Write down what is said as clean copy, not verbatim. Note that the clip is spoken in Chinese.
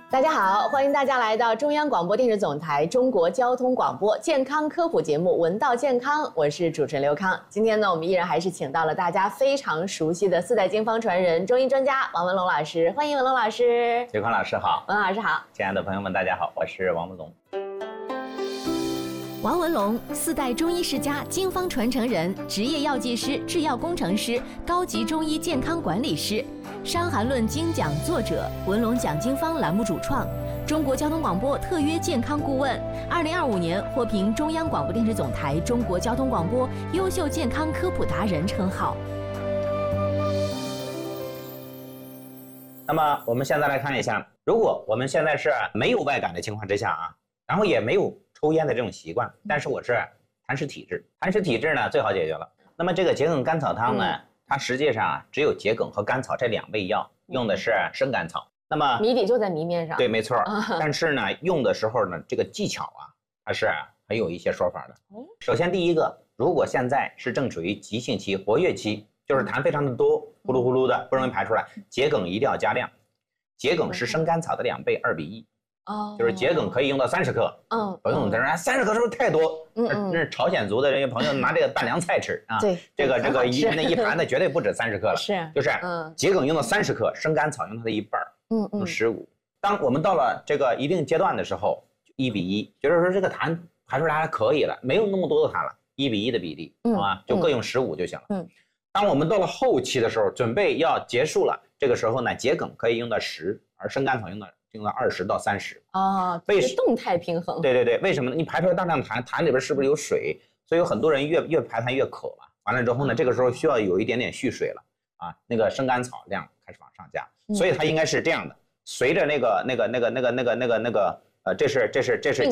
大家好，欢迎大家来到中央广播电视总台中国交通广播健康科普节目《闻道健康》，我是主持人刘康。今天呢，我们依然还是请到了大家非常熟悉的四代经方传人、中医专家王文龙老师，欢迎文龙老师。 刘康老师好， 文老师好， 亲爱的朋友们，大家好，我是王文龙。 王文龙，四代中医世家、经方传承人，职业药剂师、制药工程师，高级中医健康管理师，《伤寒论》精讲作者，文龙讲经方栏目主创，中国交通广播特约健康顾问，2025年获评中央广播电视总台中国交通广播优秀健康科普达人称号。 那么我们现在来看一下，如果我们现在是没有外感的情况之下啊，然后也没有抽烟的这种习惯，但是我是痰湿体质，痰湿体质呢最好解决了。那么这个桔梗甘草汤呢，它实际上只有桔梗和甘草这2味药，用的是生甘草。那么谜底就在谜面上。 对，没错。但是呢，用的时候呢，这个技巧啊，它是很有一些说法的。首先第一个，如果现在是正处于急性期、活跃期，就是痰非常的多，呼噜呼噜的，不容易排出来，桔梗一定要加量。桔梗是生甘草的2倍，2比1。就是桔梗可以用到30克。不用，他说30克是不是太多？那是朝鲜族的这些朋友拿这个拌凉菜吃啊。 对， 这个一盘子绝对不止30克了。 是， 就是桔梗用到30克，生甘草用它的1半，用15。当我们到了这个一定阶段的时候，1比1，就是说这个痰排出来还可以了，没有那么多的痰了，1比1的比例，好吧，就各用15就行了。当我们到了后期的时候，准备要结束了，这个时候呢，桔梗可以用到10，而生甘草用到20到30。 为动态平衡。 对对对，为什么呢？你排出来大量痰，痰里边是不是有水？所以有很多人越排痰越渴嘛。完了之后呢，这个时候需要有一点点蓄水了啊，那个生甘草量开始往上加，所以它应该是这样的，随着这是